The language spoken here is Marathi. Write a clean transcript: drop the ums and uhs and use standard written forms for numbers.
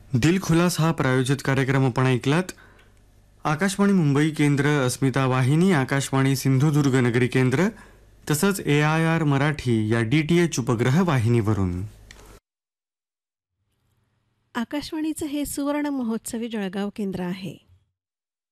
दिलखुलास हा प्रायोजित कार्यक्रम आपण ऐकलात. आकाशवाणी मुंबई केंद्र, अस्मिता वाहिनी, आकाशवाणी सिंधुदुर्ग नगरी केंद्र तसंच AIR मराठी या DTH उपग्रह वाहिनीवरून. आकाशवाणीचं हे सुवर्ण महोत्सवी जळगाव केंद्र आहे.